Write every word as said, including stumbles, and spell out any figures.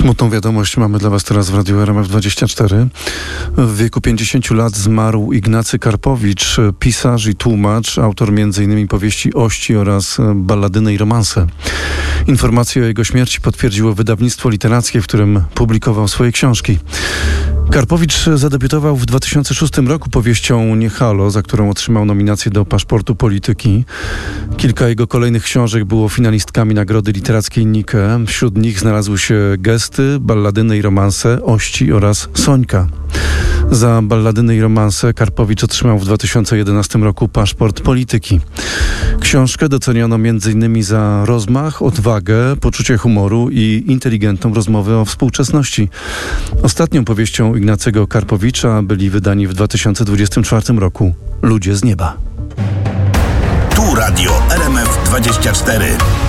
Smutną wiadomość mamy dla Was teraz w Radiu R M F dwadzieścia cztery. W wieku pięćdziesięciu lat zmarł Ignacy Karpowicz, pisarz i tłumacz, autor między innymi powieści Ości oraz Balladyny i romanse. Informację o jego śmierci potwierdziło wydawnictwo literackie, w którym publikował swoje książki. Karpowicz zadebiutował w dwa tysiące szóstym roku powieścią Nie halo, za którą otrzymał nominację do Paszportu Polityki. Kilka jego kolejnych książek było finalistkami Nagrody Literackiej Nike. Wśród nich znalazły się Gesty, Balladyny i romanse, Ości oraz Sońka. Za Balladyny i romanse Karpowicz otrzymał w dwa tysiące jedenastym roku Paszport Polityki. Książkę doceniono między innymi za rozmach, odwagę, poczucie humoru i inteligentną rozmowę o współczesności. Ostatnią powieścią Ignacego Karpowicza byli wydani w dwa tysiące dwudziestym czwartym roku Ludzie z nieba. Tu Radio R M F dwadzieścia cztery.